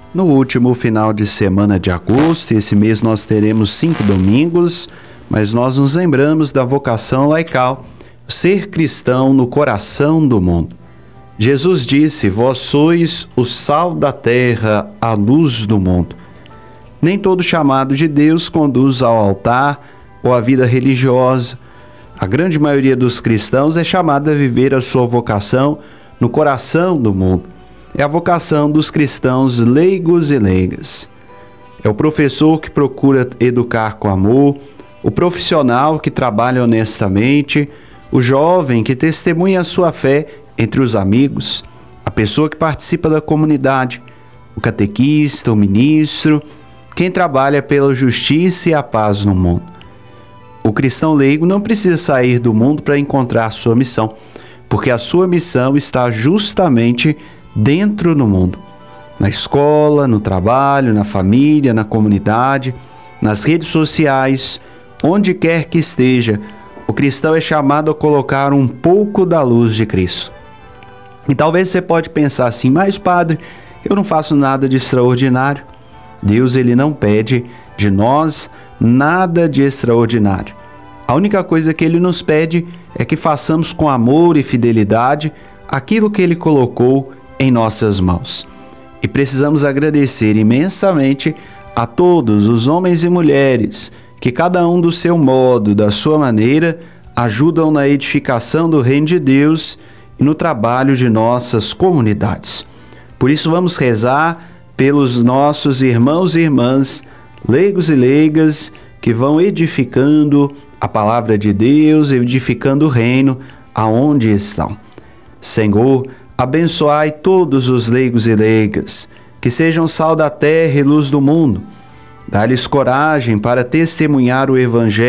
No último final de semana de agosto, esse mês nós teremos 5 domingos, mas nós nos lembramos da vocação laical, ser cristão no coração do mundo. Jesus disse: vós sois o sal da terra, a luz do mundo. Nem todo chamado de Deus conduz ao altar ou à vida religiosa. A grande maioria dos cristãos é chamada a viver a sua vocação no coração do mundo. É a vocação dos cristãos leigos e leigas. É o professor que procura educar com amor, o profissional que trabalha honestamente, o jovem que testemunha a sua fé entre os amigos, a pessoa que participa da comunidade, o catequista, o ministro, quem trabalha pela justiça e a paz no mundo. O cristão leigo não precisa sair do mundo para encontrar sua missão, porque a sua missão está justamente dentro do mundo, na escola, no trabalho, na família, na comunidade, nas redes sociais, onde quer que esteja, o cristão é chamado a colocar um pouco da luz de Cristo. E talvez você pode pensar assim: mas padre, eu não faço nada de extraordinário. Deus, ele não pede de nós nada de extraordinário. A única coisa que ele nos pede é que façamos com amor e fidelidade aquilo que ele colocou em nossas mãos. E precisamos agradecer imensamente a todos os homens e mulheres que, cada um do seu modo, da sua maneira, ajudam na edificação do reino de Deus e no trabalho de nossas comunidades. Por isso vamos rezar pelos nossos irmãos e irmãs, leigos e leigas, que vão edificando a palavra de Deus, edificando o reino aonde estão. Senhor, abençoai todos os leigos e leigas, que sejam sal da terra e luz do mundo. Dá-lhes coragem para testemunhar o Evangelho